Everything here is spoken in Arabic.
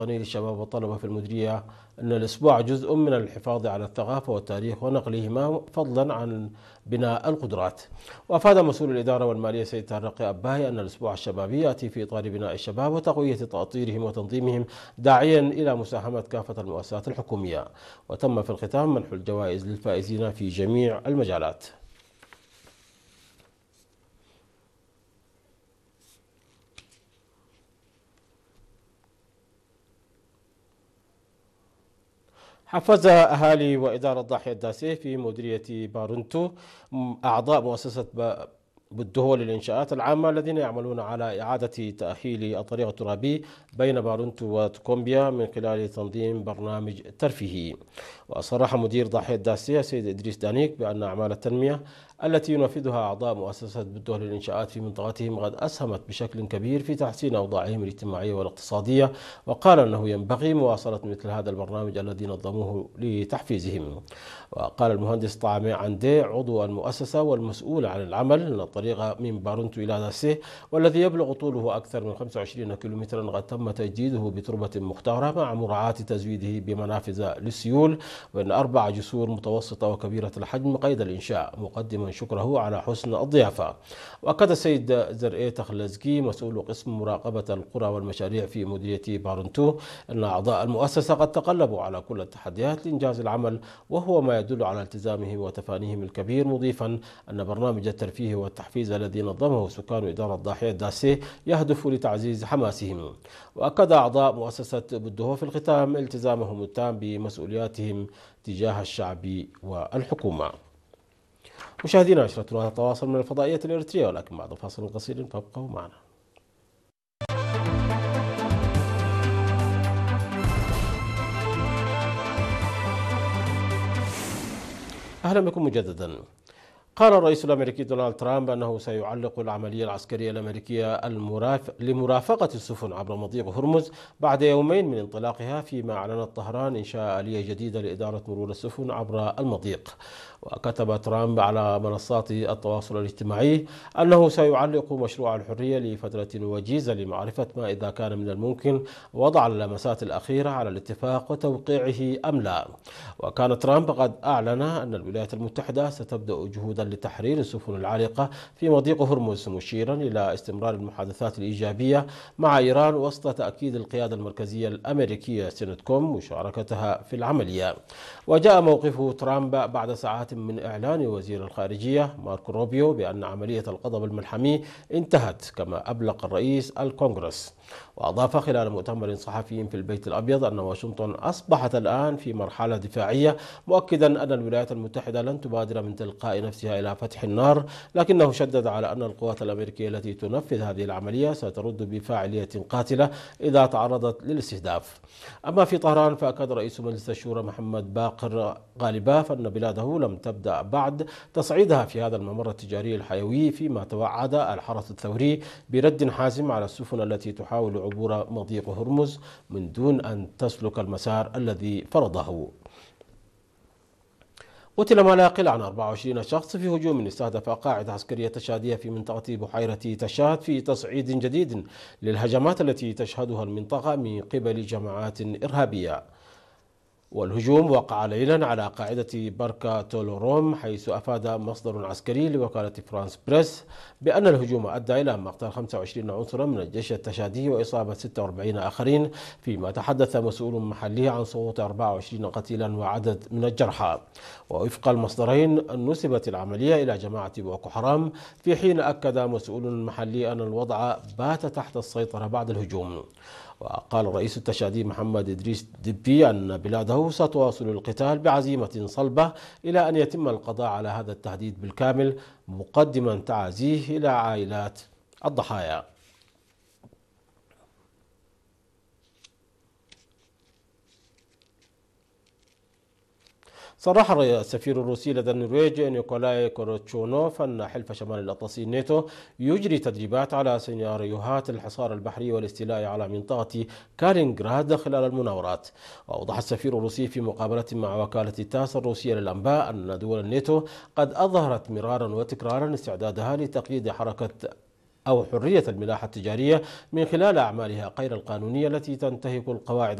للشباب والطلبة في المديرية أن الأسبوع جزء من الحفاظ على الثقافة والتاريخ ونقلهما فضلا عن بناء القدرات. وأفاد مسؤول الإدارة والمالية سيد طارق أباهي أن الأسبوع الشبابي يأتي في إطار بناء الشباب وتقوية تأطيرهم وتنظيمهم، داعيا إلى مساهمة كافة المؤسسات الحكومية. وتم في الختام منح الجوائز للفائزين في جميع المجالات. حفز أهالي وإدارة ضاحية داسيه في مديرية بارونتو أعضاء مؤسسة بالدهول للإنشاءات العامة الذين يعملون على إعادة تأهيل الطريق الترابي بين بارونتو وتكومبيا من خلال تنظيم برنامج ترفيهي. وصرح مدير ضاحية داسيه سيد إدريس دانيك بأن أعمال التنمية التي ينفذها أعضاء مؤسسة بالدهول للإنشاءات في منطقتهم قد أسهمت بشكل كبير في تحسين أوضاعهم الاجتماعية والاقتصادية، وقال أنه ينبغي مواصلة مثل هذا البرنامج الذي نظموه لتحفيزهم. وقال المهندس طعمي عندي عضو المؤسسة والمسؤول عن العمل أن الطريق من بارونتو إلى داسيه والذي يبلغ طوله أكثر من 25 كيلومترا قد تم تجديده بتربة مختارة مع مراعاة تزويده بمنافذ للسيول، وأن 4 جسور متوسطة وكبيرة الحجم قيد الإنشاء، مقدما شكره على حسن الضيافة. وأكد السيد زرئي تخلزكي مسؤول قسم مراقبة القرى والمشاريع في مديرية بارونتو أن أعضاء المؤسسة قد تقلبوا على كل التحديات لإنجاز العمل، وهو ما يدل على التزامهم وتفانيهم الكبير، مضيفا أن برنامج الترفيه والتحفيز الذي نظمه سكان إدارة ضاحية داسيه يهدف لتعزيز حماسهم. وأكد أعضاء مؤسسة بالدهو في الختام التزامهم التام بمسؤولياتهم تجاه الشعب والحكومة. مشاهدينا، عشرتنا تتواصل من الفضائية الإريترية، ولكن بعد فاصل قصير فابقوا معنا. أهلا بكم مجددا. قال الرئيس الأمريكي دونالد ترامب أنه سيعلق العملية العسكرية الأمريكية لمرافقة السفن عبر مضيق هرمز بعد يومين من انطلاقها، فيما أعلنت طهران إنشاء آلية جديدة لإدارة مرور السفن عبر المضيق. وكتب ترامب على منصات التواصل الاجتماعي أنه سيعلق مشروع الحرية لفترة وجيزة لمعرفة ما إذا كان من الممكن وضع اللمسات الأخيرة على الاتفاق وتوقيعه أم لا. وكان ترامب قد أعلن أن الولايات المتحدة ستبدأ جهودا لتحرير السفن العالقة في مضيق هرمز، مشيرا إلى استمرار المحادثات الإيجابية مع إيران وسط تأكيد القيادة المركزية الأمريكية سينتكوم مشاركتها في العملية. وجاء موقف ترامب بعد ساعات من إعلان وزير الخارجية ماركو روبيو بأن عملية القضب الملحمي انتهت، كما أبلغ الرئيس الكونغرس. وأضاف خلال مؤتمر صحفي في البيت الأبيض أن واشنطن أصبحت الآن في مرحلة دفاعية، مؤكدا أن الولايات المتحدة لن تبادر من تلقاء نفسها إلى فتح النار، لكنه شدد على أن القوات الأمريكية التي تنفذ هذه العملية سترد بفاعلية قاتلة إذا تعرضت للاستهداف. أما في طهران، فأكد رئيس مجلس الشورى محمد باقر غالباف أن بلاده لم تبدأ بعد تصعيدها في هذا الممر التجاري الحيوي، فيما توعد الحرس الثوري برد حازم على السفن التي تحاول عبور مضيق هرمز من دون أن تسلك المسار الذي فرضه. قتل ما لا يقل عن 24 شخص في هجوم استهدف قاعدة عسكرية تشادية في منطقة بحيرة تشاد، في تصعيد جديد للهجمات التي تشهدها المنطقة من قبل جماعات إرهابية. والهجوم وقع ليلا على قاعدة بركة تولوروم، حيث أفاد مصدر عسكري لوكالة فرانس بريس بأن الهجوم أدى إلى مقتل 25 عنصرا من الجيش التشادي وإصابة 46 آخرين، فيما تحدث مسؤول محلي عن سقوط 24 قتيلا وعدد من الجرحى. ووفق المصدرين نسبت العملية إلى جماعة بوكو حرام، في حين أكد مسؤول محلي أن الوضع بات تحت السيطرة بعد الهجوم. وقال الرئيس التشادي محمد إدريس دبي أن بلاده ستواصل القتال بعزيمة صلبة إلى أن يتم القضاء على هذا التهديد بالكامل، مقدما تعازيه إلى عائلات الضحايا. صرح السفير الروسي لدى النرويج نيكولاي كوروتشونوف أن حلف شمال الأطلسي الناتو يجري تدريبات على سيناريوهات الحصار البحري والاستيلاء على منطقة كالينغراد خلال المناورات. وأوضح السفير الروسي في مقابلة مع وكالة تاس الروسية للأنباء أن دول الناتو قد أظهرت مرارا وتكرارا استعدادها لتقييد حركة أو حرية الملاحة التجارية من خلال أعمالها غير القانونية التي تنتهك القواعد